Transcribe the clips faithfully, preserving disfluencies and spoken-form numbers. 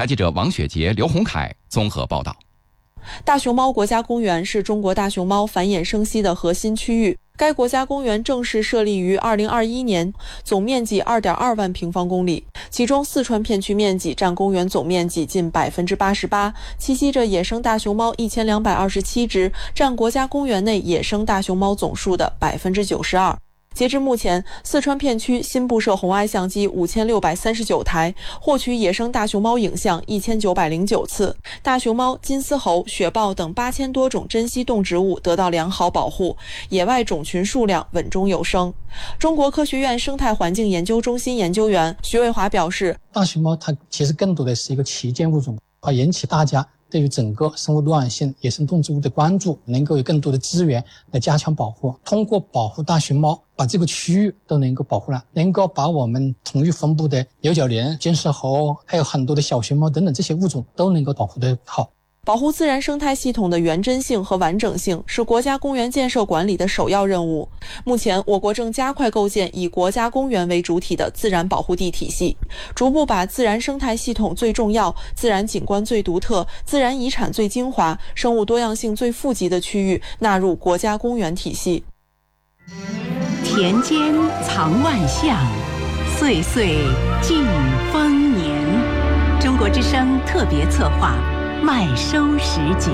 台记者王雪杰、刘洪凯综合报道。 大熊猫国家公园是中国大熊猫繁衍生息的核心区域。该国家公园正式设立于二零二一年，总面积 二点二万平方公里，其中四川片区面积占公园总面积近 百分之八十八， 栖息着野生大熊猫一千两百二十七只，占国家公园内野生大熊猫总数的 百分之九十二。截至目前，四川片区新布设红外相机五千六百三十九台，获取野生大熊猫影像一千九百零九次，大熊猫、金丝猴、雪豹等八千多种珍稀动植物得到良好保护，野外种群数量稳中有升。中国科学院生态环境研究中心研究员徐卫华表示， 大熊猫它其实更多的是一个旗舰物种，啊，引起大家对于整个生物多样性、野生动植物的关注，能够有更多的资源来加强保护。通过保护大熊猫，把这个区域都能够保护了，能够把我们同域分布的牛角羚、金丝猴，还有很多的小熊猫等等这些物种都能够保护得好。 保护自然生态系统的原真性和完整性是国家公园建设管理的首要任务。目前，我国正加快构建以国家公园为主体的自然保护地体系，逐步把自然生态系统最重要、自然景观最独特、自然遗产最精华、生物多样性最富集的区域纳入国家公园体系。 田间藏万象，岁岁尽丰年。中国之声特别策划麦收时节。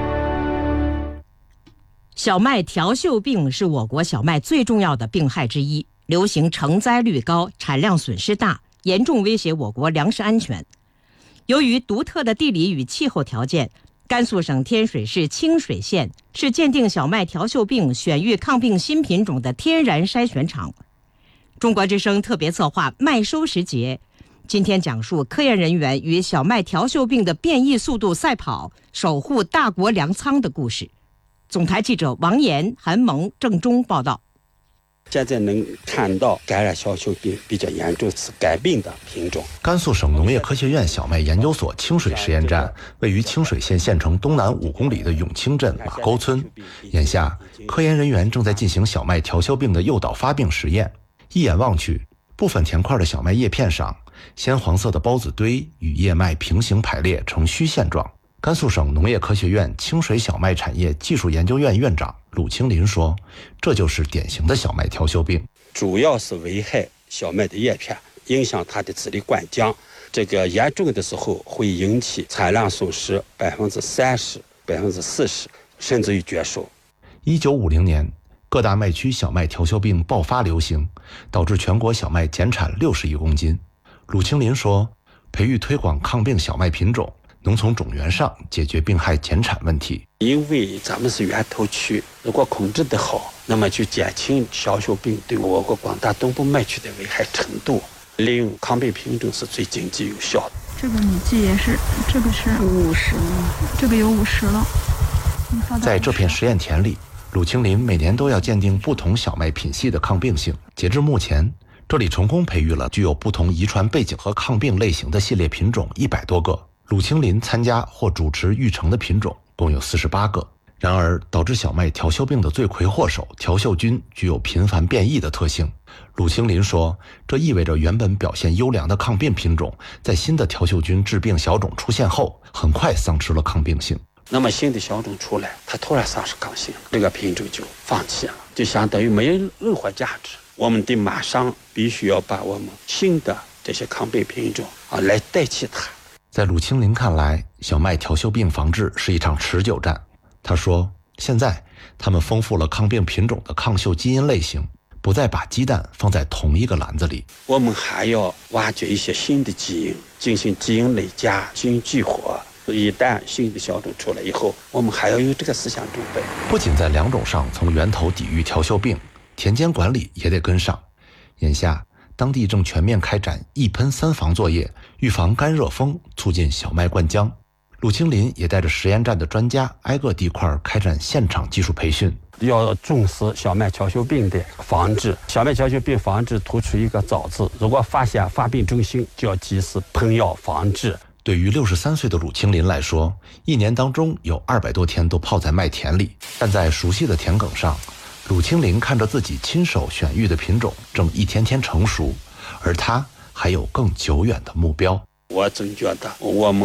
小麦条锈病是我国小麦最重要的病害之一，流行成灾率高，产量损失大，严重威胁我国粮食安全。由于独特的地理与气候条件，甘肃省天水市清水县是鉴定小麦条锈病选育抗病新品种的天然筛选场。中国之声特别策划麦收时节，今天讲述科研人员与小麦条锈病的变异速度赛跑，守护大国粮仓的故事。总台记者王岩、韩萌、郑中报道。 现在能看到感染小锈病比较严重是改病的品种。 甘肃省农业科学院小麦研究所清水实验站位于清水县县城东南五公里的永清镇马沟村。眼下，科研人员正在进行小麦条锈病的诱导发病实验。一眼望去，部分田块的小麦叶片上，鲜黄色的孢子堆与叶脉平行排列呈虚线状。甘肃省农业科学院清水小麦产业技术研究院院长鲁清林说，这就是典型的小麦条锈病， 主要是危害小麦的叶片，影响它的籽粒灌浆，这个严重的时候会引起产量损失百分之三十、百分之四十，甚至于绝收。 一九五零年，各大麦区小麦条锈病爆发流行，导致全国小麦减产六十亿公斤。鲁清林说，培育推广抗病小麦品种，能从种源上解决病害减产问题。 因为咱们是源头区，如果控制得好，那么就减轻小锈病对我国广大东部麦区的危害程度。利用抗病品种是最经济有效的。 这个米剂也是，这个是五十，这个有五十了。 在这片实验田里，鲁清林每年都要鉴定不同小麦品系的抗病性。截至目前，这里成功培育了具有不同遗传背景和抗病类型的系列品种一百多个。鲁清林参加或主持育成的品种共有四十八个。然而，导致小麦条锈病的罪魁祸首条锈菌具有频繁变异的特性。鲁清林说，这意味着原本表现优良的抗病品种，在新的条锈菌致病小种出现后，很快丧失了抗病性。 那么新的小种出来，它突然丧失抗性，这个品种就放弃了，就相当于没有任何价值。我们得马上必须要把我们新的这些抗病品种啊来代替它。 在鲁清林看来，小麦条锈病防治是一场持久战。他说，现在他们丰富了抗病品种的抗锈基因类型，不再把鸡蛋放在同一个篮子里。 我们还要挖掘一些新的基因，进行基因累加、基因激活。一旦新的小种出来以后，我们还要有这个思想准备。 不仅在两种上从源头抵御条锈病，田间管理也得跟上。眼下，当地正全面开展一喷三防作业，预防干热风，促进小麦灌浆。鲁清林也带着实验站的专家挨个地块开展现场技术培训， 要重视小麦条锈病的防治。小麦条锈病防治突出一个早字，如果发现发病中心，就要及时喷药防治。 对于六十三岁的鲁清林来说，一年当中有二百多天都泡在麦田里，站在熟悉的田埂上，鲁清林看着自己亲手选育的品种正一天天成熟，而他还有更久远的目标。 我总觉得我们